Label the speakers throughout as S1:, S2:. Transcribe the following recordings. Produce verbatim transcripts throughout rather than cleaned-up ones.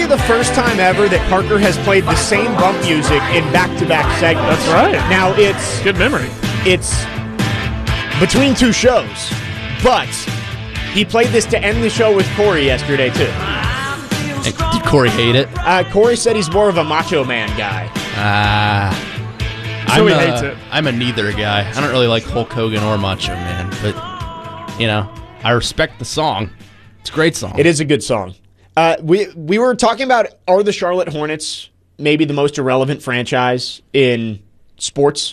S1: the first time ever that Parker has played the same bump music in back-to-back segments.
S2: That's right.
S1: Now, it's...
S2: Good memory.
S1: It's between two shows, but he played this to end the show with Corey yesterday, too.
S3: Did Corey hate it?
S1: Uh, Corey said he's more of a Macho Man guy.
S3: Ah.
S2: So
S3: I'm
S2: he
S3: a,
S2: hates it.
S3: I'm a neither guy. I don't really like Hulk Hogan or Macho Man, but, you know, I respect the song. It's a great song.
S1: It is a good song. Uh, we we were talking about, are the Charlotte Hornets maybe the most irrelevant franchise in sports?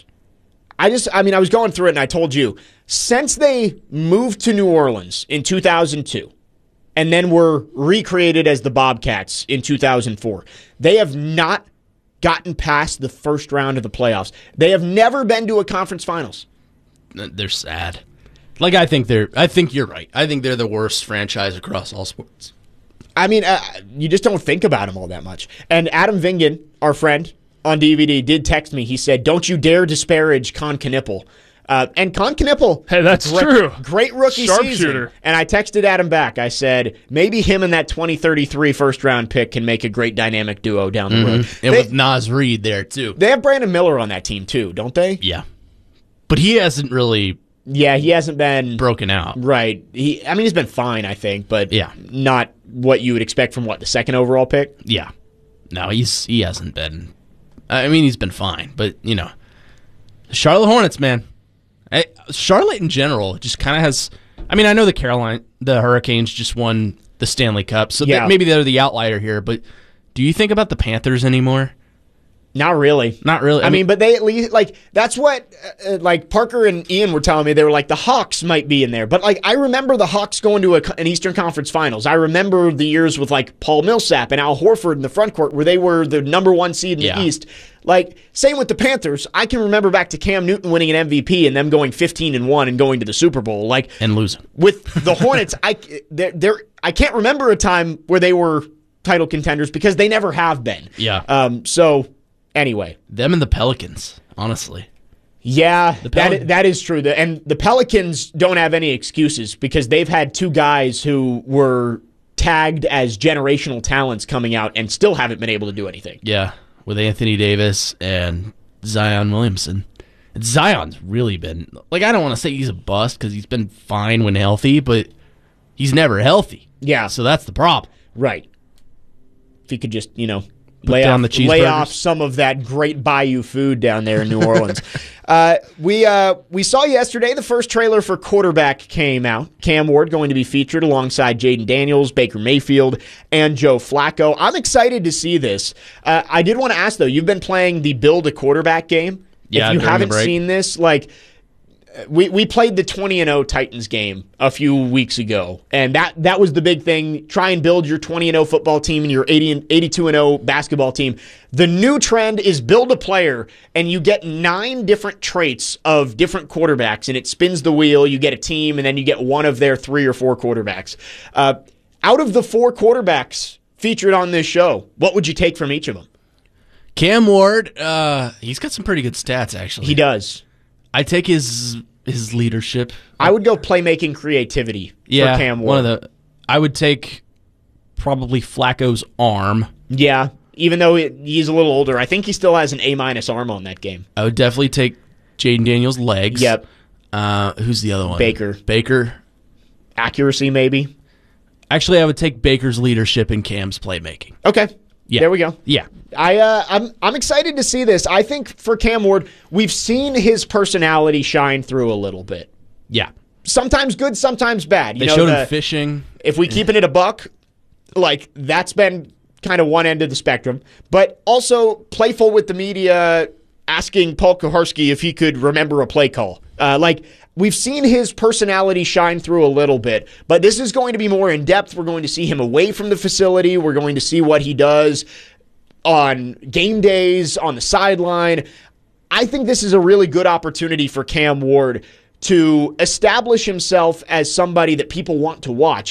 S1: I just, I mean, I was going through it and I told you, since they moved to New Orleans in two thousand two and then were recreated as the Bobcats in two thousand four, they have not gotten past the first round of the playoffs. They have never been to a conference finals.
S3: They're sad. Like, I think they're, I think you're right. I think they're the worst franchise across all sports.
S1: I mean, uh, you just don't think about them all that much. And Adam Vingan, our friend on D V D, did text me. He said, don't you dare disparage Con Knipple. Uh, and Con Knipple,
S2: Hey, that's
S1: great,
S2: true.
S1: Great rookie season.
S2: Sharpshooter.
S1: And I texted Adam back. I said, maybe him and that twenty thirty-three first-round pick can make a great dynamic duo down the road.
S3: And
S1: They,
S3: with Nas Reed there, too.
S1: they have Brandon Miller on that team, too, don't they?
S3: Yeah. But he hasn't really
S1: Yeah, he hasn't been...
S3: broken out.
S1: Right. He, I mean, he's been fine, I think, but
S3: Yeah.
S1: not what you would expect from, what, the second overall pick?
S3: Yeah. No, he's he hasn't been. I mean, he's been fine, but, you know. The Charlotte Hornets, man. I, Charlotte in general just kind of has. I mean, I know the Caroline, the Hurricanes just won the Stanley Cup, so
S1: Yeah.
S3: that, maybe they're the outlier here. But do you think about the Panthers anymore?
S1: Not really.
S3: Not really.
S1: I, mean, but they at least, like, that's what, uh, like, Parker and Ian were telling me. They were like, the Hawks might be in there. But, like, I remember the Hawks going to a, an Eastern Conference Finals. I remember the years with, like, Paul Millsap and Al Horford in the front court where they were the number one seed in
S3: Yeah.
S1: the East. Like, same with the Panthers. I can remember back to Cam Newton winning an M V P and them going fifteen and one and going to the Super Bowl. Like,
S3: and losing.
S1: with the Hornets, I, they're, they're, I can't remember a time where they were title contenders because they never have been.
S3: Yeah.
S1: Um. So... Anyway,
S3: Them and the Pelicans, honestly.
S1: yeah,
S3: Pel-
S1: that is, that is true. The, and the Pelicans don't have any excuses because they've had two guys who were tagged as generational talents coming out and still haven't been able to do anything.
S3: Yeah, with Anthony Davis and Zion Williamson. And Zion's really been, like, I don't want to say he's a bust because he's been fine when healthy, but he's never healthy.
S1: Yeah,
S3: So that's the problem.
S1: right. If you could just, you know, lay
S3: down
S1: off,
S3: the
S1: lay
S3: cheeseburgers.
S1: off some of that great Bayou food down there in New Orleans. uh, we uh, we saw yesterday the first trailer for Quarterback came out. Cam Ward going to be featured alongside Jaden Daniels, Baker Mayfield, and Joe Flacco. I'm excited to see this. Uh, I did want to ask, though, you've been playing the Build a Quarterback game.
S3: Yeah,
S1: if you
S3: during the
S1: haven't
S3: break.
S1: seen this, like... We we played the twenty and oh Titans game a few weeks ago, and that, that was the big thing. Try and build your twenty and oh football team and your eighty and eighty-two and oh basketball team. The new trend is build a player, and you get nine different traits of different quarterbacks, and it spins the wheel. You get a team, and then you get one of their three or four quarterbacks. Uh, out of the four quarterbacks featured on this show, what would you take from each of them?
S3: Cam Ward, uh, he's got some pretty good stats, actually.
S1: He does.
S3: I take his his leadership.
S1: I would go playmaking creativity
S3: Yeah,
S1: for Cam Ward.
S3: one of the. I would take probably Flacco's arm.
S1: Yeah, even though it, he's a little older, I think he still has an A-minus arm on that game.
S3: I would definitely take Jaden Daniels' legs.
S1: Yep.
S3: Uh, who's the other one?
S1: Baker.
S3: Baker.
S1: Accuracy, maybe.
S3: Actually, I would take Baker's leadership and Cam's playmaking.
S1: Okay.
S3: Yeah.
S1: There we go.
S3: Yeah.
S1: I uh, I'm I'm excited to see this. I think for Cam Ward, we've seen his personality shine through a little bit.
S3: Yeah.
S1: Sometimes good, sometimes bad. You
S3: They
S1: know,
S3: showed
S1: the-
S3: him fishing.
S1: if we keeping it a buck, like that's been kind of one end of the spectrum. But also playful with the media, asking Paul Kuharsky if he could remember a play call. Uh, like we've seen his personality shine through a little bit, but this is going to be more in depth. We're going to see him away from the facility. We're going to see what he does on game days, on the sideline. I think this is a really good opportunity for Cam Ward to establish himself as somebody that people want to watch,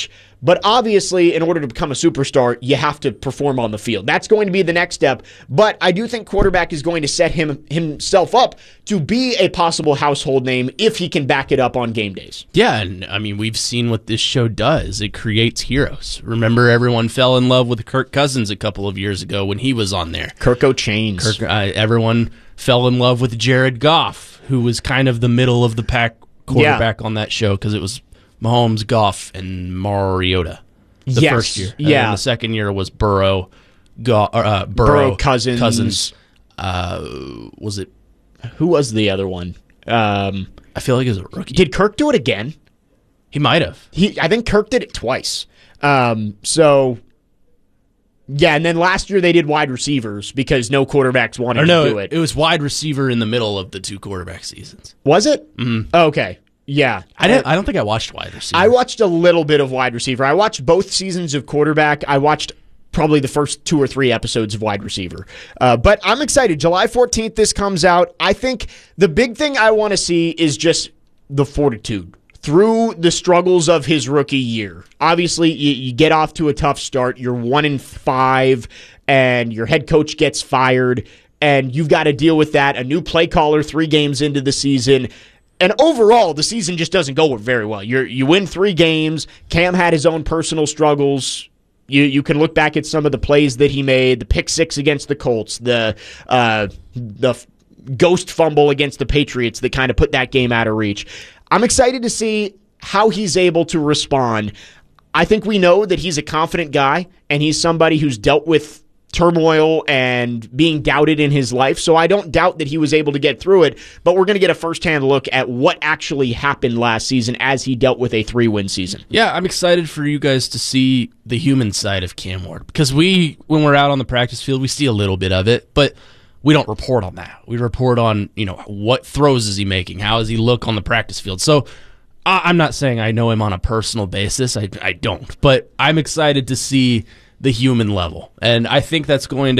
S1: But obviously, in order to become a superstar, you have to perform on the field. That's going to be the next step. But I do think quarterback is going to set him himself up to be a possible household name if he can back it up on game days.
S3: Yeah, and I mean, we've seen what this show does. It creates heroes. Remember, everyone fell in love with Kirk Cousins a couple of years ago when he was on there.
S1: Kirk O'Chains.
S3: Kirk, uh, everyone fell in love with Jared Goff, who was kind of the middle of the pack quarterback yeah. on that show because it was Mahomes, Goff, and Mariota the
S1: yes.
S3: first year. And
S1: yeah.
S3: then the second year was Burrow, Go- uh, Burrow,
S1: Burrow, Cousins.
S3: Cousins. Uh, was it?
S1: Who was the other one? Um,
S3: I feel like it was a rookie.
S1: Did Kirk do it again?
S3: He might have.
S1: He, I think Kirk did it twice. Um, so, yeah, and then last year they did wide receivers because no quarterbacks wanted
S3: or no,
S1: to do it.
S3: It was wide receiver in the middle of the two quarterback seasons.
S1: Was it?
S3: Mm-hmm.
S1: Oh, okay. Yeah.
S3: I didn't. I don't think I watched wide receiver.
S1: I watched a little bit of wide receiver. I watched both seasons of quarterback. I watched probably the first two or three episodes of wide receiver. Uh, but I'm excited. July fourteenth, this comes out. I think the big thing I want to see is just the fortitude through the struggles of his rookie year. Obviously, you, you get off to a tough start. You're one in five, and your head coach gets fired, and you've got to deal with that. A new play caller three games into the season. And overall, the season just doesn't go very well. You you win three games. Cam had his own personal struggles. You you can look back at some of the plays that he made, the pick six against the Colts, the uh, the ghost fumble against the Patriots that kind of put that game out of reach. I'm excited to see how he's able to respond. I think we know that he's a confident guy, and he's somebody who's dealt with turmoil and being doubted in his life, so I don't doubt that he was able to get through it, but we're going to get a firsthand look at what actually happened last season as he dealt with a three-win season.
S3: Yeah, I'm excited for you guys to see the human side of Cam Ward, because we, when we're out on the practice field, we see a little bit of it, but we don't report on that. We report on, you know, what throws is he making, how does he look on the practice field. So I'm not saying I know him on a personal basis, I, I don't, but I'm excited to see the human level, and I think that's going to